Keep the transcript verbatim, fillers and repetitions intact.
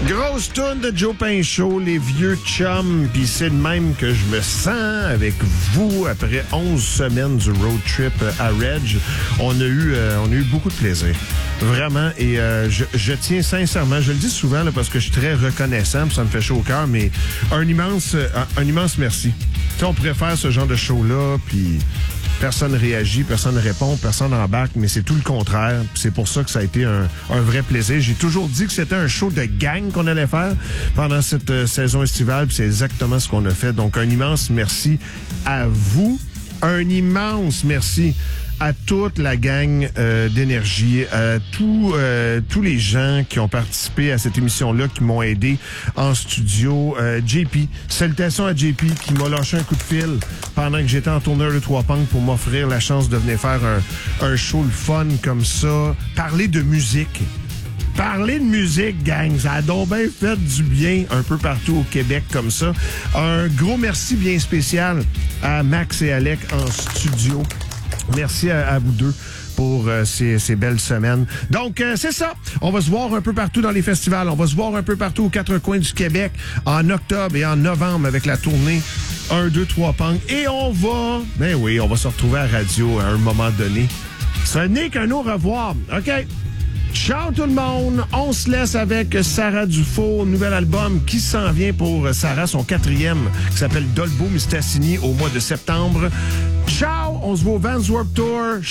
Grosse toune de Joe Pinchot, les vieux chums, puis c'est de même que je me sens avec vous après onze semaines du road trip à Reg. On a eu, euh, on a eu beaucoup de plaisir, vraiment, et euh, je, je tiens sincèrement, je le dis souvent là, parce que je suis très reconnaissant, puis ça me fait chaud au cœur, mais un immense, un, un immense merci. Tu sais, on pourrait faire ce genre de show-là, puis personne réagit, personne répond, personne embarque, mais c'est tout le contraire. C'est pour ça que ça a été un, un vrai plaisir. J'ai toujours dit que c'était un show de gang qu'on allait faire pendant cette euh, saison estivale, puis c'est exactement ce qu'on a fait. Donc, un immense merci à vous. Un immense merci à toute la gang euh, d'énergie, à tous euh, tous les gens qui ont participé à cette émission-là, qui m'ont aidé en studio. Euh, J P, salutations à J P qui m'a lâché un coup de fil pendant que j'étais en tourneur de Trois Punks pour m'offrir la chance de venir faire un, un show le fun comme ça. Parler de musique. Parler de musique, gang, ça a donc bien fait du bien un peu partout au Québec comme ça. Un gros merci bien spécial à Max et Alec en studio. Merci à, à vous deux pour euh, ces, ces belles semaines. Donc, euh, c'est ça. On va se voir un peu partout dans les festivals. On va se voir un peu partout aux quatre coins du Québec en octobre et en novembre avec la tournée un, deux, trois Punks. Et on va... Ben oui, on va se retrouver à la radio à un moment donné. Ce n'est qu'un au revoir. OK? Ciao tout le monde! On se laisse avec Sarah Dufault, nouvel album qui s'en vient pour Sarah, son quatrième, qui s'appelle Dolbo Mistassini au mois de septembre. Ciao! On se voit au Vans Warped Tour.